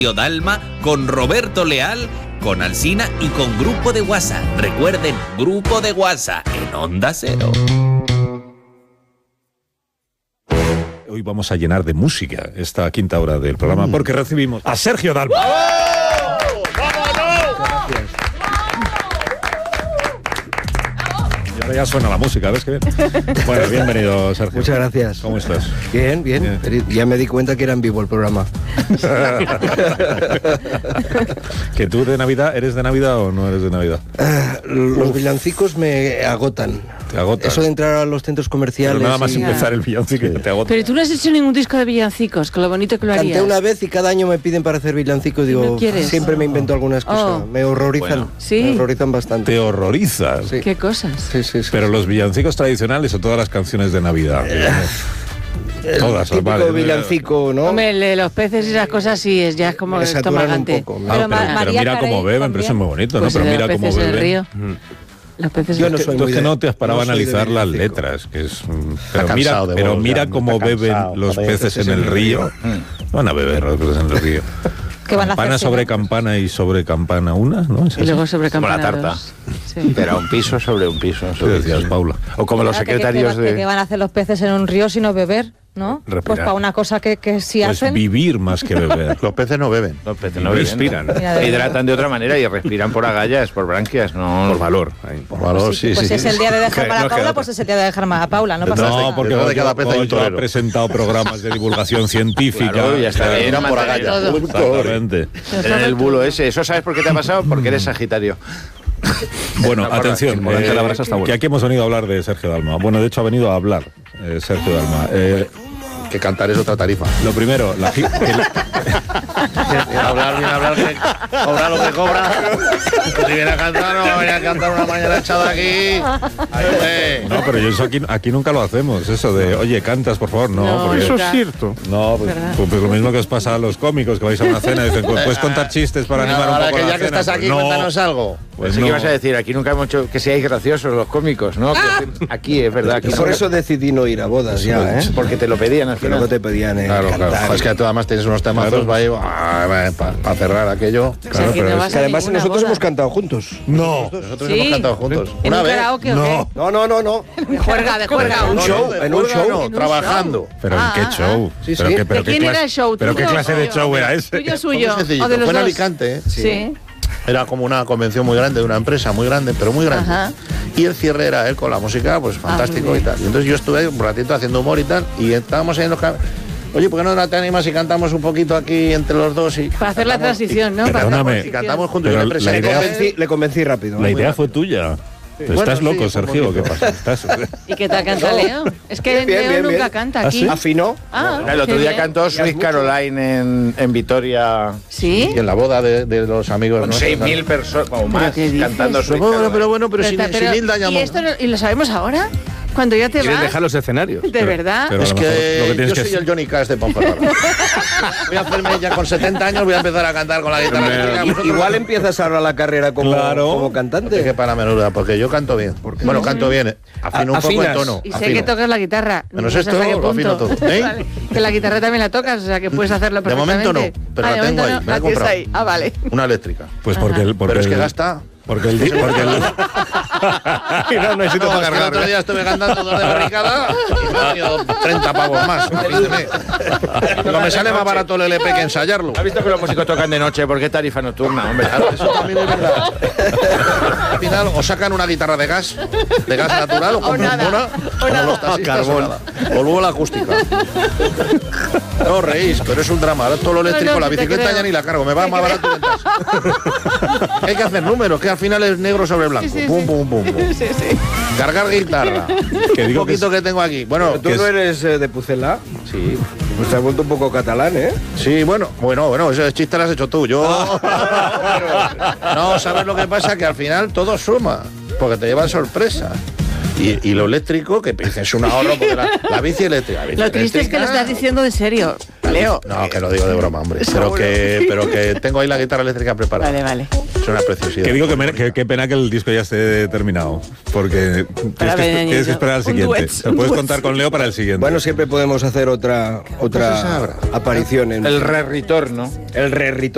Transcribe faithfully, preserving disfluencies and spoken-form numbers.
Dalma, con Roberto Leal, con Alsina y con Grupo de WhatsApp. Recuerden, Grupo de WhatsApp en Onda Cero. Hoy vamos a llenar de música esta quinta hora del programa mm. porque recibimos a Sergio Dalma. ¡Oh! ¡Vámonos! Gracias. Y ahora ya suena la música, ¿ves qué bien? Bueno, bienvenido, Sergio. Muchas gracias. ¿Cómo estás? Bien, bien, bien. Ya me di cuenta que era en vivo el programa. ¿Que tú de Navidad, eres de Navidad o no eres de Navidad? Uh, los villancicos me agotan. Te agotan. Eso de entrar a los centros comerciales. Pero nada más y... empezar el villancico sí. te agota. Pero tú no has hecho ningún disco de villancicos, con lo bonito que lo harías. Canté una vez y cada año me piden para hacer villancicos. Digo, ¿No quieres? siempre me invento algunas cosas. Oh. Me horrorizan. Bueno. ¿Sí? Me horrorizan bastante. ¿Te horrorizas? Sí. ¿Qué cosas? Sí, sí, sí. Pero los villancicos tradicionales o todas las canciones de Navidad. El todas, típico vale, villancico, ¿no? Hombre, el de los peces y esas cosas sí, es, ya es como estomagante. Ah, pero, pero, pero mira cómo beben, pero eso es muy bonito, pues ¿no? Pero mira cómo beben. Río. Mm. Los peces Yo no soy Entonces que no te has parado no a analizar las letras, que es pero mira, de pero vos, mira ya, cómo beben los peces en el río. Van a beber los peces en el río. Campana sobre campana y sobre campana una, ¿no? Y luego sobre campana como la tarta. Sí. Pero un piso sobre un piso. ¿Qué decías, Paula? O como los secretarios que, de... ¿Qué van a hacer los peces en un río sino beber? ¿No? Respirar. Pues para una cosa que, que sí Pues hacen. vivir más que beber. Los peces no beben. Los peces no respiran. Mira, Hidratan de otra manera y respiran por agallas, por branquias, no por valor. Ahí. Por valor, pues, sí, pues sí. es el día de dejar para No, a Paula, queda pues es el día de dejar más a Paula, no pasa nada. No, porque de hoy cada pez hay un yo he torero. presentado programas de divulgación científica. Claro, ya está bien. Eran por agallas. Exactamente. En el bulo ese. ¿Eso sabes por qué te ha pasado? Porque eres Sagitario. Bueno, atención, eh, que aquí hemos venido a hablar de Sergio Dalma. Bueno, de hecho ha venido a hablar eh, Sergio Dalma. Eh, Que cantar es otra tarifa. Lo primero, la el... hablar, viene a hablar, que cobra lo que cobra. Pues si viene a cantar, no va a venir a cantar una mañana echada aquí. Ay, no, pero yo eso aquí, aquí nunca lo hacemos, eso de, oye, cantas, por favor, no. No, porque, eso es cierto. No, pues, pues, pues lo mismo que os pasa a los cómicos, que vais a una cena y dicen, ¿puedes contar chistes para animar un ahora poco que la ya que cena? estás aquí, pues no. cuéntanos algo. Pues ¿qué no. ibas a decir? Aquí nunca hemos hecho que seáis graciosos los cómicos, ¿no? ¡Ah! Aquí es verdad. Aquí Por no, eso decidí no ir a bodas ya, ¿eh? porque te lo pedían al Que final. luego te pedían eh, Claro, cantar. claro. Es que tú además tienes unos temazos para pa cerrar aquello. Claro, que no vas Que a además ninguna nosotros boda. hemos cantado juntos. No. Nosotros Sí. hemos cantado juntos. ¿En Una un vez. karaoke o No. No, no, no, no. qué? De juerga, de juerga. un No, show, no, de en un juerga show. no, En un trabajando. ¿Pero en Ah, qué ah, show? Sí, ¿Pero sí. qué, pero ¿De qué quién clase, era el show? ¿Pero qué ¿Tuyo clase de o- show era ese? ¿Tuyo suyo? Muy sencillito. ¿O de los Fue en dos? Alicante, ¿eh? Sí. Era como una convención muy grande de una empresa muy grande, pero muy grande. Ajá. Y el cierre era él con la música, pues fantástico muy y bien. tal. Y entonces yo estuve un ratito haciendo humor y tal, y estábamos ahí en los cam- Oye, ¿por qué no te animas y cantamos un poquito aquí entre los dos? Y Para hacer la cantamos- transición, ¿no? y- Para hacer la perdóname, Y transición. cantamos juntos. Pero y le la presenté- idea- Le convencí, le convencí rápido. La idea fue tuya. ¿Estás Bueno, loco, sí, fue Sergio? ¿O qué bonito. pasa? ¿Estás... ¿Y qué tal canta Leo? Es que Bien, bien, Leo bien, nunca bien. canta ¿Ah, aquí. sí? ¿Afinó? Ah, El otro qué día bien. cantó Sweet Caroline en, en Vitoria. ¿Sí? Y en la boda de, de los amigos. Con seis mil personas o más ¿qué dices? cantando Sweet Caroline. Pero bueno, pero, sin, está- sin Hilda ¿Y llamó. esto lo, y lo sabemos ahora? Cuando ya te ¿Quieres vas. dejar los escenarios? ¿De verdad? pero- Es a lo que, mejor lo que tienes yo que soy es- el Johnny Cash de Ponferrada. Voy a hacerme ya con setenta años, voy a empezar a cantar con la guitarra eléctrica. Vosotros- Igual empiezas ahora la carrera como, Claro. como Porque cantante. para menuda, porque yo canto bien. Bueno, canto bien. Afino un poco el Afinas. tono. Y sé afino. que tocas la guitarra. Menos No sé esto, hasta qué lo afino punto. todo. ¿Eh? Vale. Que la guitarra también la tocas, o sea que puedes hacerlo De perfectamente. momento no, pero Ah, la de tengo momento ahí, no, me la he la tienes comprado. ahí. Ah, vale. Una eléctrica. Pues porque el... Porque Pero es que el- gasta. Porque el... Porque el... no necesito No, para es que el cargar. otro día estuve cantando dos de barricada y me han venido treinta pavos más. Pero me sale más barato el L P que ensayarlo. ¿Has visto que los músicos tocan de noche? ¿Por qué tarifa nocturna, hombre? Claro, eso también es verdad. Al final o sacan una guitarra de gas, de gas natural, o compran nada, una, o como nada. los taxistas, Carbón. o nada. O luego la acústica. No os reís, pero es un drama. Ahora todo lo eléctrico, No, no, la sí te bicicleta creo. ya ni la cargo, me va Te más creo. barato y ventas. Hay que hacer números, que al final es negro sobre blanco. Sí, sí, pum, sí. pum, pum, pum. Sí, sí. Cargar guitarra. Que Un digo que poquito que, tengo aquí. Bueno, ¿Tú que no es- eres eh, de Pucela? sí. Pues te has vuelto un poco catalán, ¿eh? Sí, bueno, bueno, bueno, ese chiste lo has hecho tú. Yo. No, ¿sabes lo que pasa? Que al final todo suma, porque te llevan sorpresa. Y, y lo eléctrico, que es un ahorro, porque la, la bici eléctrica. la bici Lo triste es que lo eléctrica- estás diciendo de serio, Leo. No, que lo digo de broma, hombre. Pero que, pero que tengo ahí la guitarra eléctrica preparada. Vale, vale. Es una preciosidad. Que digo que, me- que- qué pena que el disco ya esté terminado, porque tienes que, ver, tienes que esperar al un siguiente. duet, Te un puedes duet. contar con Leo para el siguiente. Bueno, siempre podemos hacer otra Pues esa otra habrá. aparición en El re-retorno. el re